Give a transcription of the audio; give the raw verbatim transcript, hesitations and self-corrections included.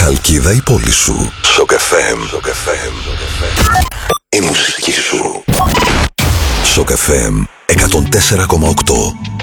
Χαλκίδα η πόλη σου. Σοκ εφ εμ. Η μουσική σου. Σοκ εφ εμ εκατόν τέσσερα κόμμα οκτώ.